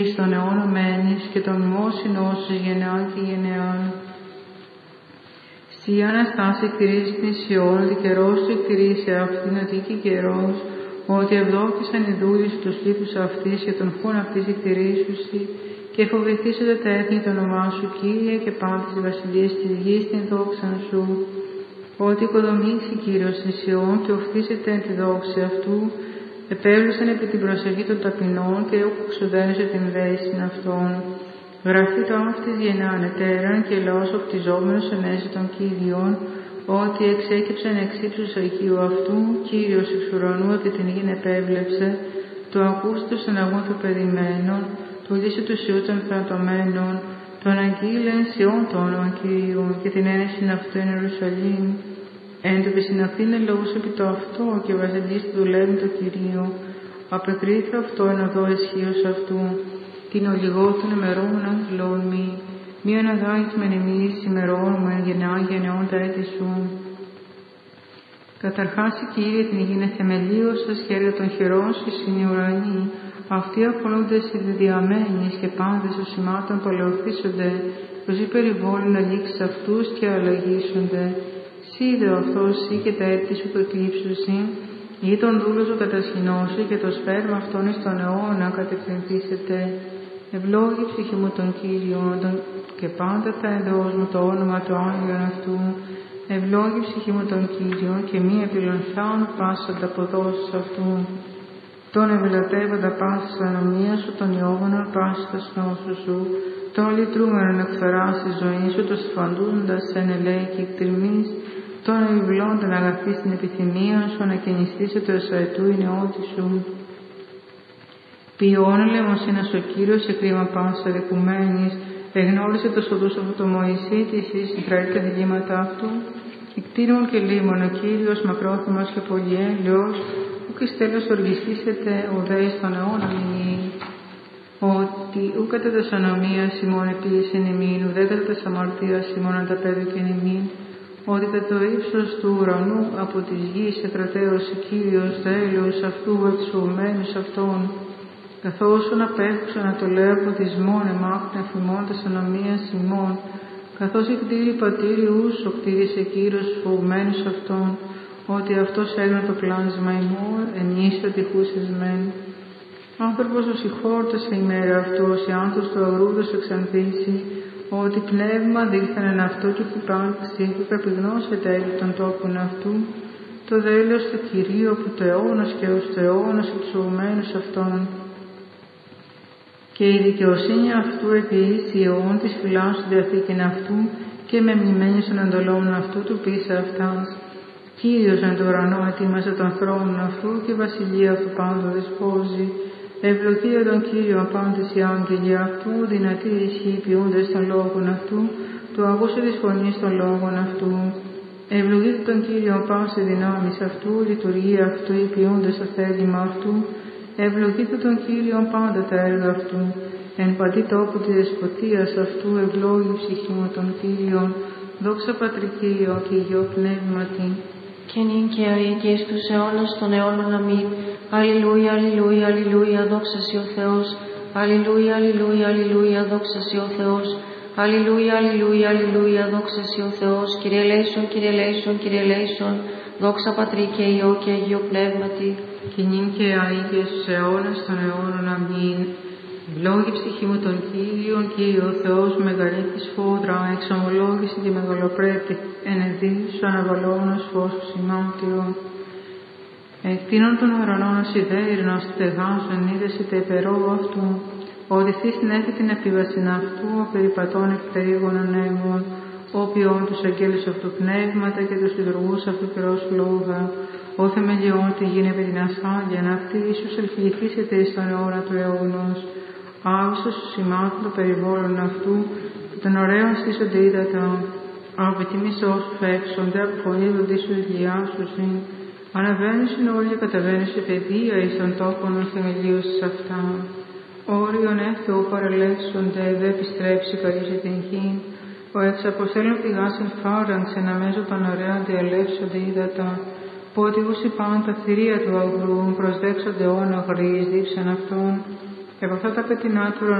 εις των αιώνων μένεις και των μνημόσυνός σου γενεάν και γενεάν. Σύ Αναστάση εκτηρήσεις την Σιών, δικαιρός σου εκτηρήσει αυτήν αδίκη καιρός, ότι ευδόκησαν οι δούλοι σου τους λίθους αυτής και τον χούν αυτής εκτηρήσουσι, και φοβηθήσονται τα έθνη το όνομά σου, Κύριε, και πάντες τις βασιλείες της γης την δόξαν σου. Ότι οικοδομήσει Κύριος την Σιών και οφθήσεται εν τη δόξη αυτού, επέβλησαν επί την προσευχή των ταπεινών και εξουδένωσε την δέσιν αυτών. Γραφεί το αυτής γεννάν ετέραν και λαός οπτιζόμενος ενέζει των Κύριων, ότι εξέκυψαν εξ ύψους Αγίου αυτού, Κύριος εξ ουρανού επί την γην επέβλεψε, το ακούστο στον αγών των περιμένων, το λύσιο του Υιού των θανατωμένων, τον αγγείλεν Σιών το όνομα Κυρίου και την ένεσιν αυτού εν Ιερουσαλήμ. Έντοπι συναυτήν ελεούς επί το αυτό και βασιλείς του δουλεύουν το Κυρίο. Απεκρίθη αυτό εν οδό ισχύος αυτού. Την ολιγότων ημερών αγγλών μη αναγάγεις μεν εμείς ημερών μου εν γενεά γενεών τα έτη σου. Καταρχάς η Κύριε την υγιεινε θεμελίωσας χέρια των χερών σου είναι οι ουρανοί. Αυτοί απολούνται σε διαμένεις και πάντες των σημάτων παλαιοθήσονται, πως οι περιβόλουν να λήξεις αυτούς και αλλαγήσονται. Σίδε αυτός ή και τα έτη σου το εκλείψουσι, ή τον δούλο σου κατασχηνώσει και το σπέρμα αυτόν εις τον αιώνα κατευθυνθήσετε. Ευλόγη ψυχή μου τον Κύριο και πάντα θα ενδώσει μου το όνομα του Άγιον αυτού. Ευλόγη ψυχή μου τον Κύριο και μη επιλονθάν πάσα ανταποδόσεις αυτού. Τον ευλατεύοντα πάσης ανομία σου, τον ιόβονον πάσης νόσου σου, τον λυτρούμενον εκφθοράς τη ζωή σου, τον σφαντούντας εν ελέη και εκτριμής, τον επιβλώντων αγαθής στην επιθυμία σου, ανακαινιστήσε το εσαετού η νεότη σου. Ποιόν ελεημοσύνας ο Κύριος σε κρίμα πάσα δικουμένης, εγνώρισε το σοδούς από το Μωυσή της εις συντραεί τα διλήμματα αυτού, εκτήριμον και λίμον ο Κύριος μακρόθυμος και πολυέλεος, ουκ εις τέλος οργιστήσετε ουδέης των αιώνων ημίν. Ότι ουκ κατά τας ανομίας ημών επίησεν ημίν, ουδέ κατά τας αμαρτίας ημών ανταπέδωκεν ημίν, ότι κατά το ύψος του ουρανού από της γης εκρατέωσε Κύριος τέλος αυτού εξουμένους αυτών, καθώς ον απέχουσα να το λέω από της μόν εμάχουν εφημών τας ανομίας ημών, καθώς εκτήρη πατήριους ο κτήρισε Κύριος φοβμένους αυτών, ότι αυτός έγινε το πλάνισμα ημών, ενίσχυε τυχούσες μεν. Άνθρωπος ο συγχώρτασε ημέρα αυτός, οι άνθρωπος του αγρούδος εξανθήσει, ότι πνεύμα δείχθαν εν αυτό και χυπάνξη που καπηγνώσετε επί των τόπων αυτού, το δέλος του Κυρίου από το αιώνας και ως το αιώνας εξουμένους αυτών. Και η δικαιοσύνη αυτού επί εις ιών της φυλάς του διαθήκην αυτού και με μνημένους των εντολών αυτού του πίσα αυτάς. Κύριος εν το ουρανό ετοίμασε τον θρόνο αυτού και η βασιλεία αυτού πάντο δεσπόζει. Ευλογία τον Κύριο πάντες οι άγγελοι αυτού, δυνατοί ισχύοι ποιούντες των λόγων αυτού, του ακούσε της φωνής των λόγων αυτού. Ευλογείτε τον Κύριο πάσε δυνάμεις αυτού, λειτουργία αυτού, οι ποιούντες το θέλημα αυτού. Ευλογείτε τον Κύριο πάντα τα έργα αυτού. Εν παντή τόπου της δεσποτείας αυτού, ευλόγη ψυχή μου τον Κύριον, δόξα Πατρικείο και Υιό Πνεύματι. Και νυν και αεί και εις τους αιώνας των αιώνων αμήν. Αλληλούια, αλληλούια, αλληλούια, δόξα σοι ο Θεός. Αλληλούια, αλληλούια, αλληλούια, δόξα σοι ο Θεός. Αλληλούια, αλληλούια, αλληλούια, δόξα σοι ο Θεός. Κύριε ελέησον, Κύριε ελέησον, Κύριε ελέησον, δόξα Πατρί και Υιό και Αγίο Πνεύματι. Και νυν και αεί και στους αιώνας των αιώνων αμήν. Ευλόγη ψυχή μου τον Κύριον, Κύριο Θεός, μεγαλή της φόδρα, εξομολόγηση και μεγαλοπρέπη, ενεδίσου αναβαλώνος φως του σημάτιον. Εκτείνων των ουρανών ως ιδέηρνος, στεγάζων είδεση τε υπερό αυτού, ότι θύστην έχει την επίβασιν αυτού, ο περιπατών εκτερίγων ανέμων, όποιον τους αγγέλους αυτού πνεύματα και τους λειτουργούς αυτού καιρός λόγα, ο θεμελιών τη γίνει επί την ασφάλεια, να αυτή ίσως ελφυληθήσετε εις τον αιώνα του αιώνος. Άβυσος του σημάτων των περιβόλων αυτού, και των ωραίων στήσονται ύδατα. Από τη μισό σου φεύξονται, από φωνή δοντήσου ηλιάσουσιν. Αναβαίνουσιν όλοι και καταβαίνουσιν παιδεία εις των τόπων των θεμελίους αυτά. Όριον Θεού παρελεύσονται, δε επιστρέψει καλύψει την γη. Ο εξαποστέλων πηγάσιν φάραντξεν αμέσω των ωραίων διαλεύσονται ύδατα. Πότε ούσι πάνε τα θηρία του αγρού, προσδέξονται όν αγρείς δίψαν αυτών. από αυτά τα πετεινά του